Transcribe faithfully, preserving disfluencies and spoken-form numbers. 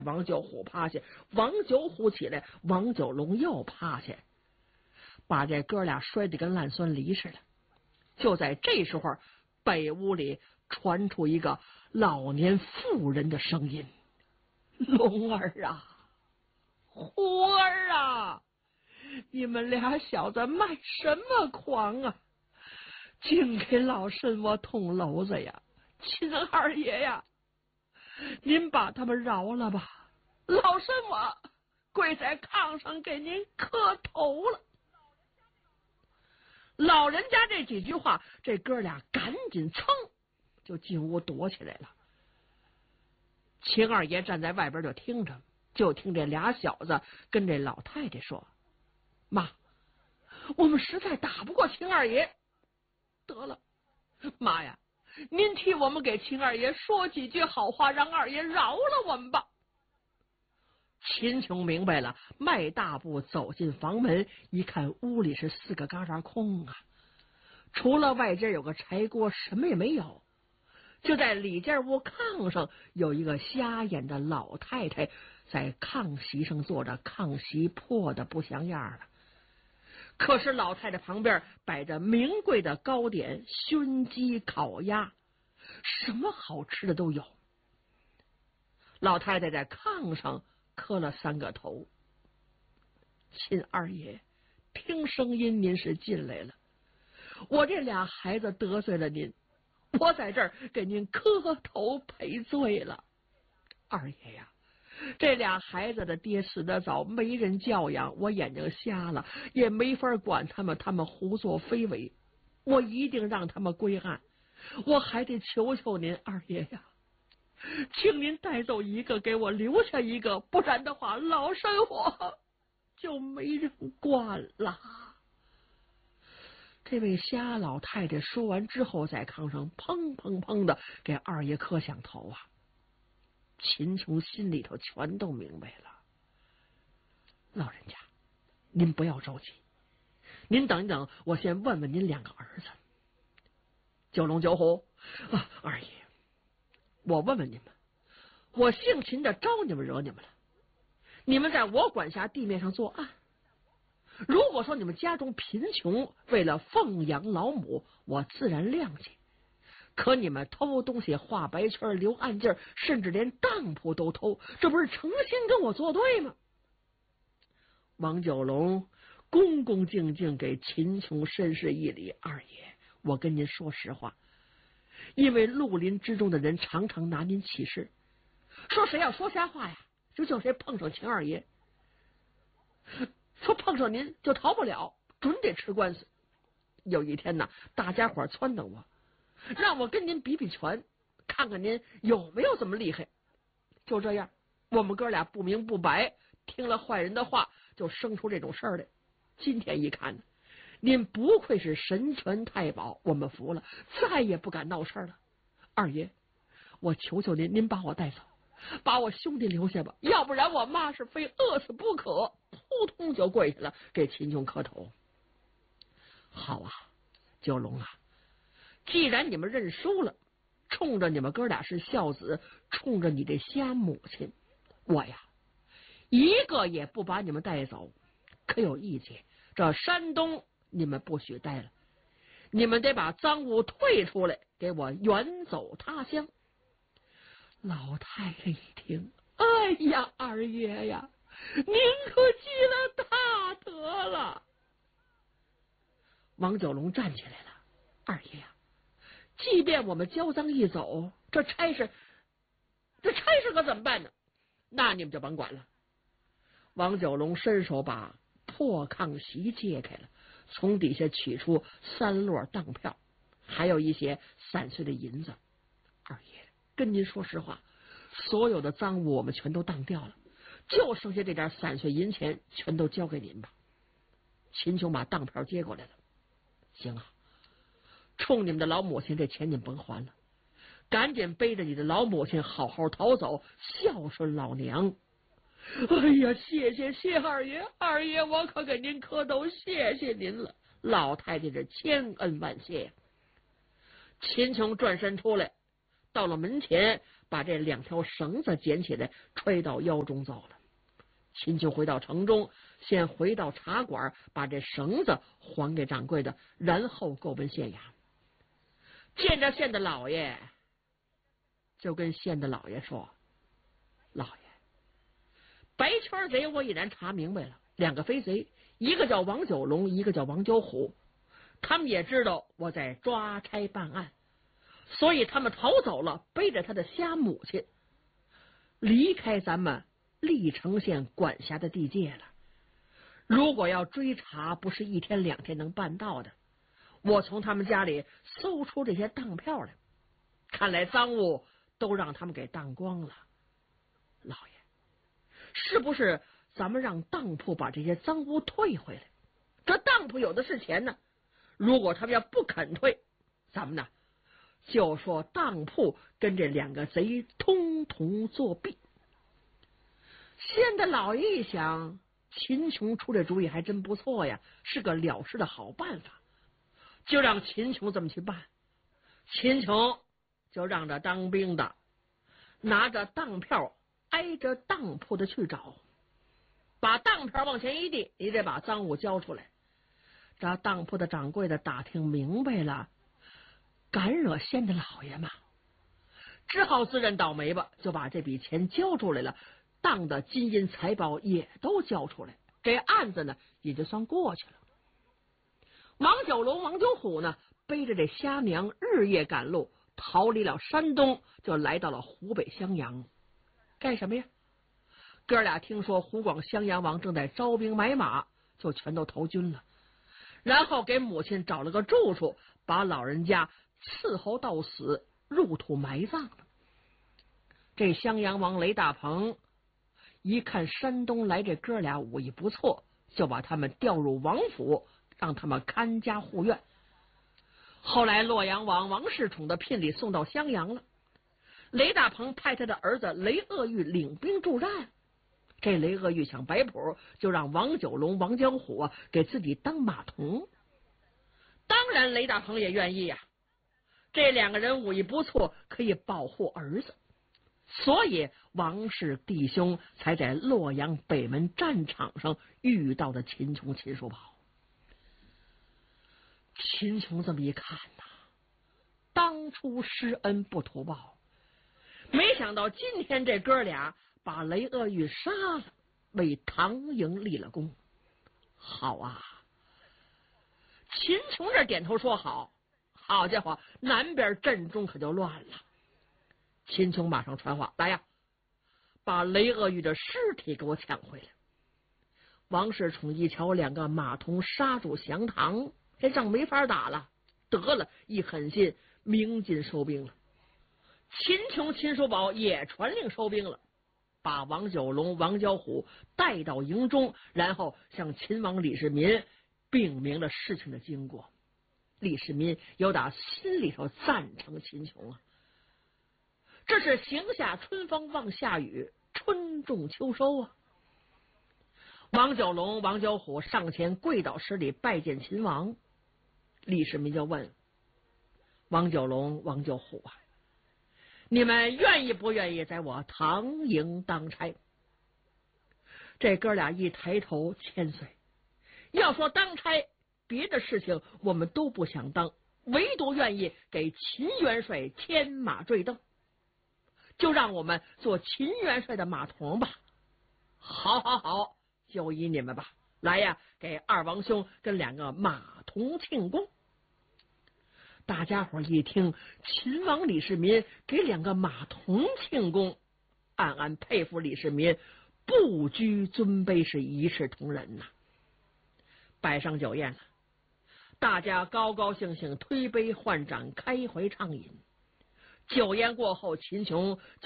王九虎趴下，王九虎起来，王九龙又趴下，把这哥俩摔得跟烂酸梨似的。就在这时候，北屋里传出一个老年妇人的声音：“龙儿啊，虎儿啊，你们俩小子卖什么狂啊？净给老身我捅娄子呀！秦二爷呀，您把他们饶了吧，老身我跪在炕上给您磕头了。”老人家这几句话，这哥俩赶紧噌就进屋躲起来了。秦二爷站在外边就听着，就听这俩小子跟这老太太说：“妈，我们实在打不过秦二爷，得了，妈呀，您替我们给秦二爷说几句好话，让二爷饶了我们吧。”秦琼明白了，迈大步走进房门，一看屋里是四个旮旯空啊，除了外间有个柴锅，什么也没有。就在里间屋炕上有一个瞎眼的老太太在炕席上坐着，炕席破的不像样了。可是老太太旁边摆着名贵的糕点，熏鸡烤鸭，什么好吃的都有。老太太在炕上磕了三个头：“秦二爷，听声音您是进来了，我这俩孩子得罪了您，我在这儿给您磕头赔罪了。二爷呀，这俩孩子的爹死得早，没人教养，我眼睛瞎了，也没法管他们，他们胡作非为，我一定让他们归案。我还得求求您，二爷呀，请您带走一个，给我留下一个，不然的话，老身我就没人管了。”这位瞎老太太说完之后，在炕上砰砰砰的给二爷磕响头啊！秦琼心里头全都明白了。老人家，您不要着急，您等一等，我先问问您两个儿子。九龙九虎啊，二爷，我问问你们，我姓秦的招你们惹你们了？你们在我管辖地面上作案，如果说你们家中贫穷，为了奉养老母，我自然谅解。可你们偷东西、画白圈、留暗劲，甚至连当铺都偷，这不是诚心跟我作对吗？王九龙恭恭敬敬给秦琼深施一礼：“二爷，我跟您说实话，因为绿林之中的人常常拿您起事，说谁要说瞎话呀，就叫谁碰上秦二爷，说碰上您就逃不了，准得吃官司。有一天呢，大家伙撺掇我，让我跟您比比拳，看看您有没有这么厉害。就这样，我们哥俩不明不白听了坏人的话，就生出这种事儿来。今天一看呢，您不愧是神权太保，我们服了，再也不敢闹事了。二爷，我求求您，您把我带走，把我兄弟留下吧，要不然我妈是非饿死不可。”扑通就跪下了，给秦琼磕头。好啊，九龙啊，既然你们认输了，冲着你们哥俩是孝子，冲着你这瞎母亲，我呀一个也不把你们带走。可有一节，这山东你们不许待了，你们得把赃物退出来，给我远走他乡。老太太一听，哎呀，二爷呀，您可积了大德了。王九龙站起来了：“二爷呀，即便我们交赃一走，这差事这差事可怎么办呢？那你们就甭管了。”王九龙伸手把破炕席揭开了，从底下取出三摞当票，还有一些散碎的银子。二爷，跟您说实话，所有的赃物我们全都当掉了，就剩下这点散碎银钱，全都交给您吧。秦琼把当票接过来了：“行啊，冲你们的老母亲，这钱你甭还了，赶紧背着你的老母亲好好逃走，孝顺老娘。”哎呀，谢谢谢二爷，二爷我可给您磕头，谢谢您了。老太太这千恩万谢。秦琼转身出来，到了门前， 把这两条绳子捡起来揣到腰中走了。秦琼回到城中，先回到茶馆，把这绳子还给掌柜的，然后够奔县衙。见着县的老爷，就跟县的老爷说：“老爷，白圈贼我已然查明白了，两个飞贼，一个叫王九龙，一个叫王九虎。他们也知道我在抓差办案，所以他们逃走了，背着他的瞎母亲离开咱们历城县管辖的地界了。如果要追查，不是一天两天能办到的。我从他们家里搜出这些当票来，看来赃物都让他们给当光了。老爷，是不是咱们让当铺把这些赃物退回来？这当铺有的是钱呢，如果他们要不肯退，咱们呢就说当铺跟这两个贼通同作弊。”县的老爷一想，秦琼出这主意还真不错呀，是个了事的好办法，就让秦琼这么去办。秦琼就让着当兵的拿着当票挨着当铺的去找，把当票往前一递，你得把赃物交出来。这当铺的掌柜的打听明白了，敢惹县的老爷嘛，只好自认倒霉吧，就把这笔钱交出来了，当的金银财宝也都交出来，这案子呢也就算过去了。王九龙、王九虎呢，背着这瞎娘日夜赶路，逃离了山东，就来到了湖北襄阳。干什么呀？哥俩听说湖广襄阳王正在招兵买马，就全都投军了，然后给母亲找了个住处，把老人家伺候到死，入土埋葬了。这襄阳王雷大鹏一看山东来这哥俩武艺不错，就把他们调入王府，让他们看家护院。后来洛阳王王世充的聘礼送到襄阳了，雷大鹏派他的儿子雷鄂玉领兵助战。这雷鄂玉想摆谱，就让王九龙、王江虎啊给自己当马童。当然雷大鹏也愿意呀、啊，这两个人武艺不错，可以保护儿子，所以王氏弟兄才在洛阳北门战场上遇到的秦琼、秦叔宝。秦琼这么一看呐、啊，当初施恩不图报，没想到今天这哥俩把雷鄂玉杀了，为唐营立了功。好啊！秦琼这点头说好。好家伙，南边阵中可就乱了。秦琼马上传话：来呀，把雷鄂玉的尸体给我抢回来。王世充一瞧两个马童杀入降堂，这仗没法打了，得了，一狠心鸣金收兵了。秦琼、秦叔宝也传令收兵了，把王九龙、王交虎带到营中，然后向秦王李世民禀明了事情的经过。李世民有打心里头赞成秦琼啊，这是行下春风望夏雨，春种秋收啊。王九龙、王九虎上前跪倒施礼拜见秦王。李世民就问王九龙、王九虎啊，你们愿意不愿意在我唐营当差？这哥俩一抬头，千岁，要说当差，别的事情我们都不想当，唯独愿意给秦元帅牵马坠镫，就让我们做秦元帅的马童吧。好好好，就依你们吧。来呀，给二王兄跟两个马童庆功。大家伙一听秦王李世民给两个马童庆功，暗暗佩服李世民不拘尊卑，是一视同仁呐、啊。摆上酒宴了，大家高高兴兴推杯换盏，开怀畅饮。酒宴过后，秦琼